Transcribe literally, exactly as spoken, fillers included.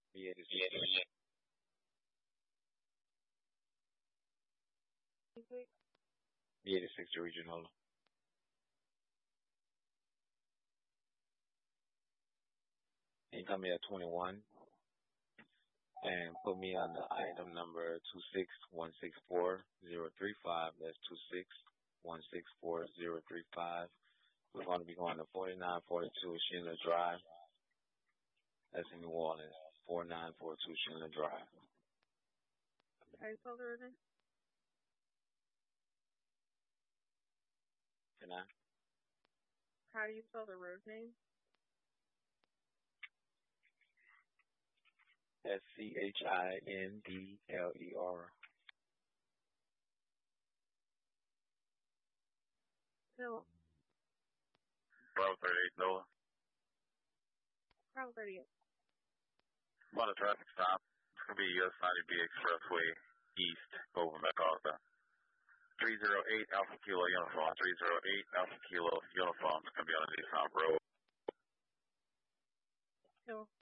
B eighty-six. B eighty-six original. And come here at twenty-one and put me on the item number two six one six four zero three five. That's two six one six four zero three five. We're going to be going to forty-nine forty-two Schindler Drive. That's in New Orleans. forty-nine forty-two Schindler Drive. How you spell the road name? Can I? How do you spell the road name? S C H I N D L E R. Phil. Bravo thirty-eight, Nola. Bravo thirty-eight. I'm on a traffic stop. It's going to be U S ninety B Expressway East, over MacArthur. three zero eight Alpha Kilo Uniform. three zero eight Alpha Kilo Uniform. It's going to be on the Nissan Road. Phil.